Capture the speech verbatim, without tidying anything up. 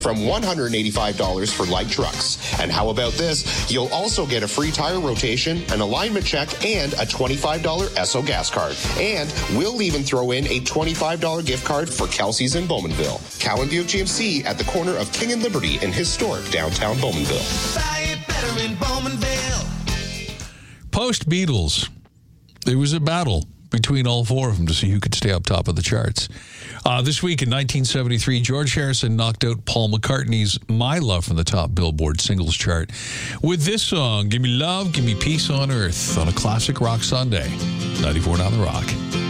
from one hundred eighty-five dollars for light trucks. And how about this? You'll also get a free tire rotation, an alignment check, and a twenty-five dollars Esso gas card. And we'll even throw in a twenty-five dollars gift card for Kelsey's in Bowmanville. Cowan Buick G M C at the corner of King and Liberty in historic downtown Bowmanville. Buy it better in Bowmanville. Post-Beatles, there was a battle between all four of them to see who could stay up top of the charts. Uh, this week in nineteen seventy-three, George Harrison knocked out Paul McCartney's My Love from the top Billboard singles chart with this song, Give Me Love, Give Me Peace on Earth, on a classic rock Sunday. ninety-four point nine The Rock.